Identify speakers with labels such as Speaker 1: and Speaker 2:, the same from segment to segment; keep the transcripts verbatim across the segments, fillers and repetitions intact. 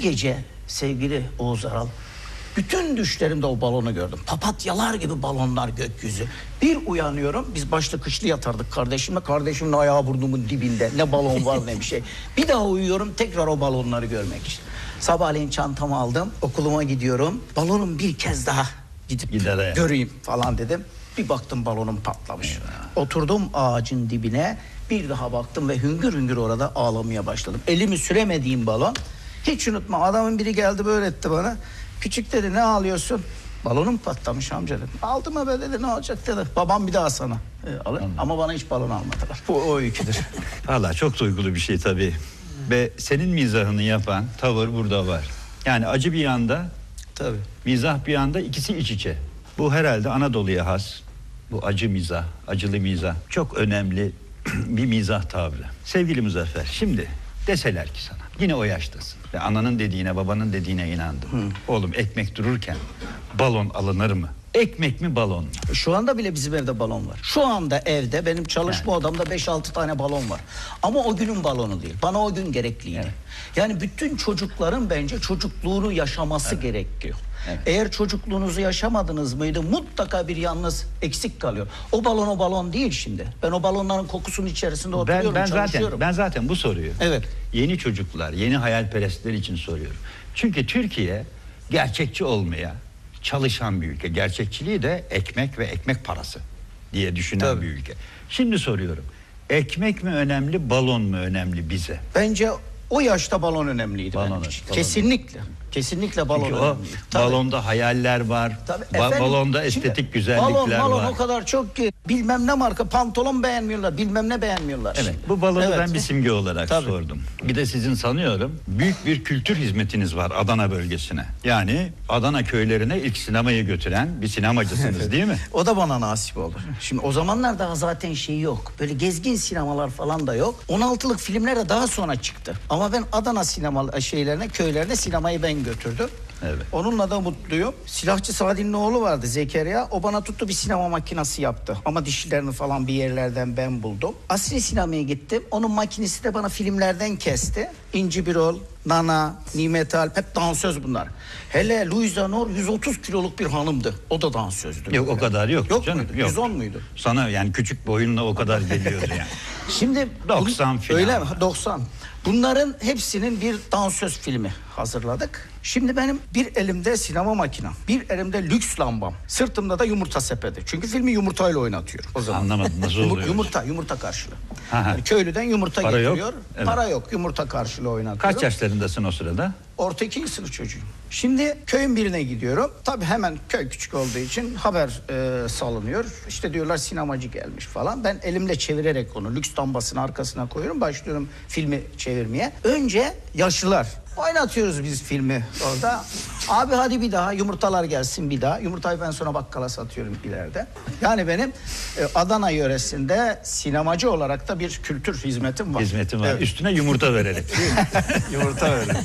Speaker 1: gece sevgili Oğuz Aral, bütün düşlerimde o balonu gördüm. Papatyalar gibi balonlar gökyüzü. Bir uyanıyorum, biz başlı kışlı yatardık kardeşimle. Kardeşimin ayağı burnumun dibinde. Ne balon var ne bir şey. Bir daha uyuyorum, tekrar o balonları görmek için. Sabahleyin çantamı aldım, okuluma gidiyorum. Balonum bir kez daha gidip Gider göreyim falan dedim. Bir baktım balonum patlamış. Eyvallah. Oturdum ağacın dibine, bir daha baktım ve hüngür hüngür orada ağlamaya başladım. Elimi süremediğim balon, hiç unutmam, adamın biri geldi böyle etti bana. Küçük dedi, ne ağlıyorsun? Balonum patlamış amca dedim. Aldım be dedi, ne olacak dedi. Babam bir daha sana e, alır. Ama bana hiç balon almadılar. Bu o öyküdür.
Speaker 2: Valla çok duygulu bir şey tabii. Ve senin mizahını yapan tavır burada var. Yani acı bir yanda, tabii, mizah bir yanda, ikisi iç içe. Bu herhalde Anadolu'ya has. Bu acı mizah, acılı mizah. Çok önemli bir mizah tavrı. Sevgili Muzaffer, şimdi deseler ki sana, yine o yaştasın ve ananın dediğine, babanın dediğine inandım. Hı. Oğlum, ekmek dururken balon alınır mı? Ekmek mi, balon mu?
Speaker 1: Şu anda bile bizim evde balon var. Şu anda evde benim çalışma yani odamda beş altı tane balon var. Ama o günün balonu değil. Bana o gün gerekliydi. Evet. Yani bütün çocukların bence çocukluğunu yaşaması evet. gerekiyor. Evet. Eğer çocukluğunuzu yaşamadınız mıydı, mutlaka bir yalnız eksik kalıyor. O balon o balon değil şimdi. Ben o balonların kokusunun içerisinde oturuyorum,
Speaker 2: ben, ben
Speaker 1: çalışıyorum.
Speaker 2: Zaten, ben zaten bu soruyu
Speaker 1: evet.
Speaker 2: yeni çocuklar, yeni hayalperestler için soruyorum. Çünkü Türkiye gerçekçi olmaya çalışan bir ülke. Gerçekçiliği de ekmek ve ekmek parası diye düşünen Tabii. bir ülke. Şimdi soruyorum. Ekmek mi önemli, balon mu önemli bize?
Speaker 1: Bence o yaşta balon önemliydi
Speaker 2: balon,
Speaker 1: benim için.
Speaker 2: Balon.
Speaker 1: Kesinlikle. Kesinlikle balon
Speaker 2: Çünkü
Speaker 1: önemli.
Speaker 2: O balonda hayaller var. Ba efendim, balonda estetik güzellikler
Speaker 1: balon, balon
Speaker 2: var.
Speaker 1: O kadar çok ki bilmem ne marka pantolon beğenmiyorlar, bilmem ne beğenmiyorlar.
Speaker 2: Evet. Bu balonu evet. ben bir simge olarak
Speaker 1: Tabii.
Speaker 2: sordum. Bir de sizin sanıyorum büyük bir kültür hizmetiniz var Adana bölgesine. Yani Adana köylerine ilk sinemayı götüren bir sinemacısınız değil mi?
Speaker 1: O da bana nasip oldu. Şimdi o zamanlar daha zaten şey yok. Böyle gezgin sinemalar falan da yok. on altılık filmler de daha sonra çıktı. Ama ben Adana sinema şeylerine, köylerine sinemayı ben götürdüm.
Speaker 2: Evet.
Speaker 1: Onunla da mutluyum. Silahçı Sadi'nin oğlu vardı, Zekeriya. O bana tuttu, bir sinema makinesi yaptı. Ama dişlerini falan bir yerlerden ben buldum. Asri sinemaya gittim. Onun makinesi de bana filmlerden kesti. İnci Birol, Nana, Nimet Alp, hep dansöz bunlar. Hele Louisa Nor yüz otuz kiloluk bir hanımdı. O da dansözdü.
Speaker 2: Yok, o kadar yok.
Speaker 1: Yok
Speaker 2: canım.
Speaker 1: muydu?
Speaker 2: Yok.
Speaker 1: yüz on muydu?
Speaker 2: Sana yani küçük boyunla o kadar geliyordu yani.
Speaker 1: Şimdi
Speaker 2: doksan film.
Speaker 1: Öyle mi? doksan. Bunların hepsinin bir dansöz filmi hazırladık. Şimdi benim bir elimde sinema makinem, bir elimde lüks lambam, sırtımda da yumurta sepeti. Çünkü filmi yumurtayla oynatıyorum o zaman.
Speaker 2: Anlamadım, nasıl oluyor?
Speaker 1: Yumurta, yumurta karşılığı. Yani köylüden yumurta
Speaker 2: para
Speaker 1: getiriyor.
Speaker 2: Yok. Evet.
Speaker 1: Para yok, yumurta karşılığı oynatıyorum.
Speaker 2: Kaç yaşlarındasın o sırada?
Speaker 1: Orta ikinci sınıf çocuğuyum. Şimdi köyün birine gidiyorum. Tabii hemen köy küçük olduğu için haber e, salınıyor. İşte diyorlar sinemacı gelmiş falan. Ben elimle çevirerek onu lüks lambasının arkasına koyuyorum. Başlıyorum filmi çevirmeye. Önce yaşlılar. Oynatıyoruz biz filmi orada. Abi hadi bir daha, yumurtalar gelsin bir daha. Yumurtayı ben sonra bakkala satıyorum ileride. Yani benim e, Adana yöresinde sinemacı olarak da bir kültür hizmetim var.
Speaker 2: Hizmetim var.
Speaker 1: Evet.
Speaker 2: Üstüne yumurta vererek.
Speaker 1: Yumurta verelim.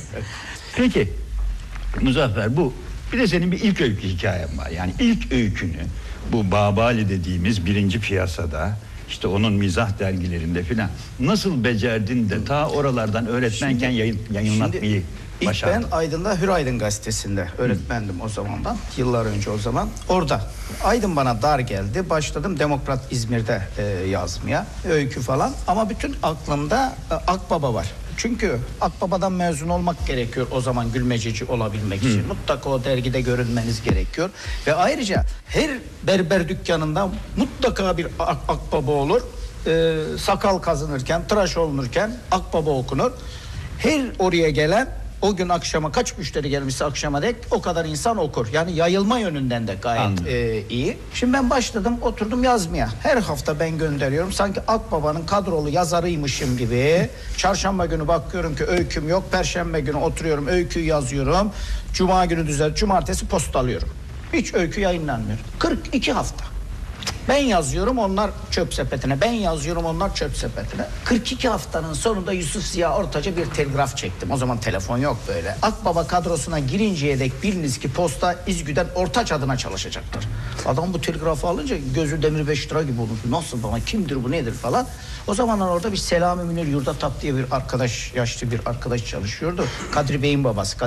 Speaker 2: Peki Muzaffer, bu bir de senin bir ilk öykü hikayen var. Yani ilk öykünü bu Babali dediğimiz birinci piyasada, işte onun mizah dergilerinde filan nasıl becerdin de ta oralardan öğretmenken şimdi, yayın, yayınlatmayı
Speaker 1: şimdi
Speaker 2: başardın?
Speaker 1: İlk ben Aydın'da Hür Aydın gazetesinde öğretmendim Hı. o zamandan. Yıllar önce o zaman. Orada Aydın bana dar geldi. Başladım Demokrat İzmir'de e, yazmaya. Öykü falan. Ama bütün aklımda e, Akbaba var. Çünkü Akbaba'dan mezun olmak gerekiyor o zaman gülmececi olabilmek için. Hı. Mutlaka o dergide görünmeniz gerekiyor. Ve ayrıca her berber dükkanında mutlaka bir ak Akbaba olur. Ee, sakal kazınırken, tıraş olunurken Akbaba okunur. Her oraya gelen o gün akşama kaç müşteri gelmişse akşama dek o kadar insan okur. Yani yayılma yönünden de gayet e, iyi. Şimdi ben başladım, oturdum yazmaya. Her hafta ben gönderiyorum. Sanki Akbaba'nın kadrolu yazarıymışım gibi. Çarşamba günü bakıyorum ki öyküm yok. Perşembe günü oturuyorum, öyküyü yazıyorum. Cuma günü düzelt, cumartesi postalıyorum. Hiç öykü yayınlanmıyor. kırk iki hafta. Ben yazıyorum, onlar çöp sepetine. Ben yazıyorum, onlar çöp sepetine. kırk iki haftanın sonunda Yusuf Ziya Ortaç'a bir telgraf çektim. O zaman telefon yok böyle. Akbaba kadrosuna girinceye dek biliniz ki posta İzgü'den Ortaç adına çalışacaktır. Adam bu telgrafı alınca gözü demir beş lira gibi olmuş. Nasıl bana, kimdir bu, nedir falan. O zamanlar orada bir Selami Münir Yurdatap diye bir arkadaş, yaşlı bir arkadaş çalışıyordu. Kadri Bey'in babası.